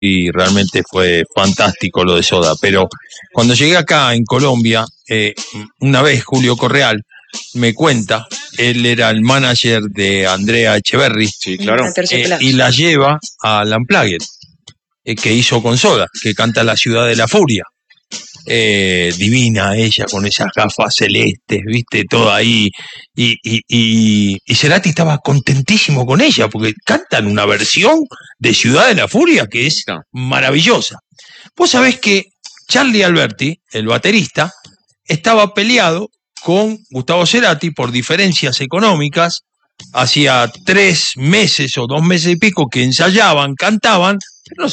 y realmente fue fantástico lo de Soda. Pero cuando llegué acá en Colombia, una vez Julio Correal me cuenta, él era el manager de Andrea Echeverry, sí, claro. y la lleva al Unplugged, que hizo con Soda, que canta La Ciudad de la Furia. Divina ella con esas gafas celestes, viste, todo ahí, y Cerati estaba contentísimo con ella porque cantan una versión de Ciudad de la Furia que es maravillosa. Vos sabés que Charlie Alberti, el baterista, estaba peleado con Gustavo Cerati por diferencias económicas. Hacía 3 meses o 2 meses y pico que ensayaban, cantaban, pero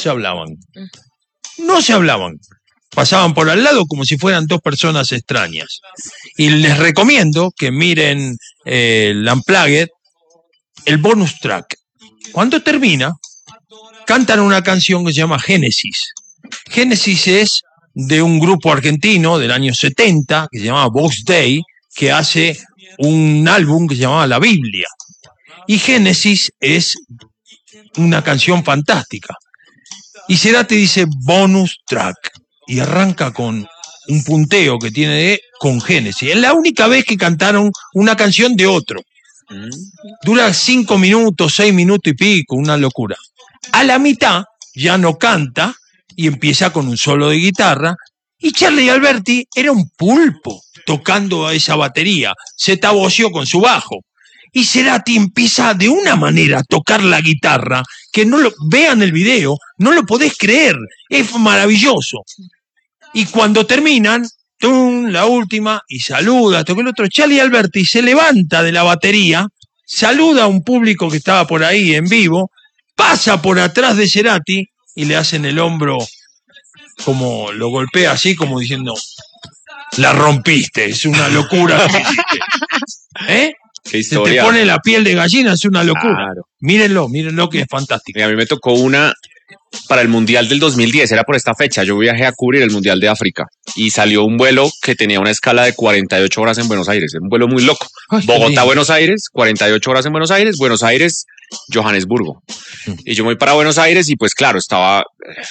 no se hablaban, pasaban por al lado como si fueran dos personas extrañas. Y les recomiendo que miren el Unplugged, el bonus track. Cuando termina, cantan una canción que se llama Génesis. Génesis es de un grupo argentino del año 70 que se llama Vox Day, que hace un álbum que se llamaba La Biblia. Y Génesis es una canción fantástica. Y Cerati dice bonus track y arranca con un punteo que tiene con Génesis. Es la única vez que cantaron una canción de otro. Dura 5 minutos, 6 minutos y pico, una locura. A la mitad ya no canta y empieza con un solo de guitarra. Y Charlie Alberti era un pulpo tocando a esa batería. Se taboció con su bajo. Y Cerati empieza de una manera a tocar la guitarra que no lo vean el video, no lo podés creer, es maravilloso. Y cuando terminan, ¡tum!, la última, y saluda, toca el otro. Charlie Alberti se levanta de la batería, saluda a un público que estaba por ahí en vivo, pasa por atrás de Cerati y le hacen el hombro, como lo golpea así, como diciendo, la rompiste, es una locura que hiciste. Qué historia. Se te pone la piel de gallina, es una locura. Claro. Mírenlo que es fantástico. A mí me tocó una para el Mundial del 2010, era por esta fecha. Yo viajé a cubrir el Mundial de África y salió un vuelo que tenía una escala de 48 horas en Buenos Aires. Un vuelo muy loco. Bogotá, Buenos Aires, 48 horas en Buenos Aires, Johannesburgo. Y yo me voy para Buenos Aires y pues claro, estaba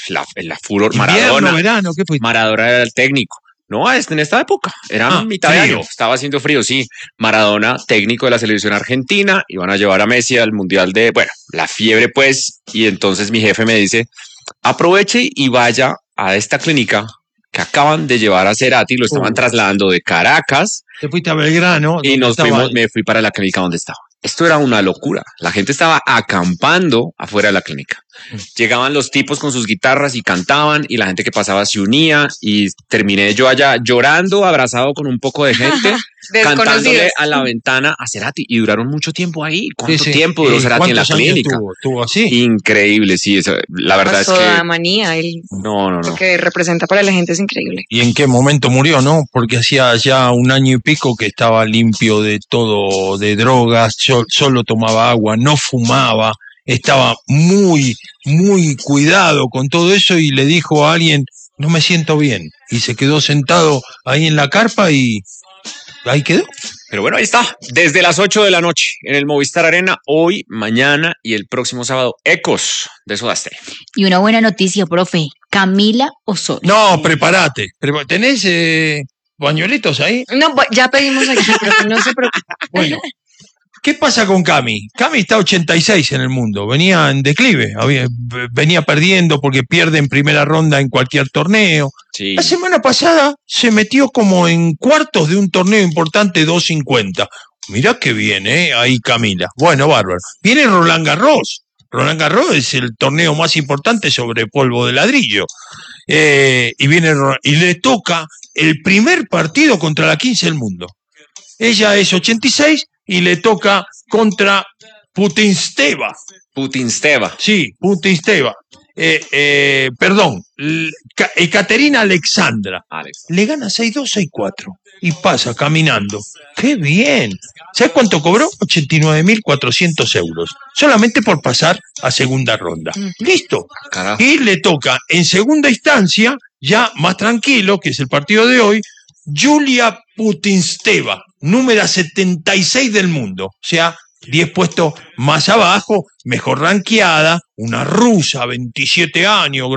la furor. Maradona. Verano, ¿qué fue? Maradona era el técnico. No, en esta época, era mitad de año, estaba haciendo frío, sí. Maradona, técnico de la selección argentina, iban a llevar a Messi al Mundial de, bueno, la fiebre pues, y entonces mi jefe me dice, aproveche y vaya a esta clínica que acaban de llevar a Cerati, lo estaban trasladando de Caracas. Te fuiste a Belgrano. Y me fui para la clínica donde estaba. Esto era una locura. La gente estaba acampando afuera de la clínica. Llegaban los tipos con sus guitarras y cantaban y la gente que pasaba se unía y terminé yo allá llorando, abrazado con un poco de gente, cantándole a la ventana a Cerati y duraron mucho tiempo ahí. ¿Cuánto tiempo duró Cerati en la clínica? Estuvo así. Increíble, sí. Eso, la verdad es que... manía, no. Lo que representa para la gente es increíble. ¿Y en qué momento murió, no? Porque hacía ya 1 año y pico que estaba limpio de todo, de drogas, solo tomaba agua, no fumaba, estaba muy, muy cuidado con todo eso y le dijo a alguien, no me siento bien. Y se quedó sentado ahí en la carpa y ahí quedó. Pero bueno, ahí está. Desde las 8 de la noche en el Movistar Arena, hoy, mañana y el próximo sábado, Ecos de Soda Stereo. Y una buena noticia, profe. Camila Osorio. No, prepárate. ¿Tenés pañuelitos ahí? No, ya pedimos aquí, profe, no se preocupe. Bueno. ¿Qué pasa con Cami? Cami está 86 en el mundo, venía en declive, venía perdiendo porque pierde en primera ronda en cualquier torneo. Sí. La semana pasada se metió como en cuartos de un torneo importante 250. Mirá qué bien, ahí Camila. Bueno, bárbaro. Viene Roland Garros. Roland Garros es el torneo más importante sobre polvo de ladrillo. Y le toca el primer partido contra la 15 del mundo. Ella es 86 y le toca contra Putinsteva. Putinsteva. Sí, Putinsteva. Perdón, Ekaterina Alexandra. Le gana 6-2, 6-4 y pasa caminando. ¡Qué bien! ¿Sabes cuánto cobró? 89.400 euros. Solamente por pasar a segunda ronda. ¡Listo! Carajo. Y le toca en segunda instancia, ya más tranquilo, que es el partido de hoy, Julia Putinsteva, número 76 del mundo. O sea, 10 puestos más abajo, mejor ranqueada, una rusa, 27 años,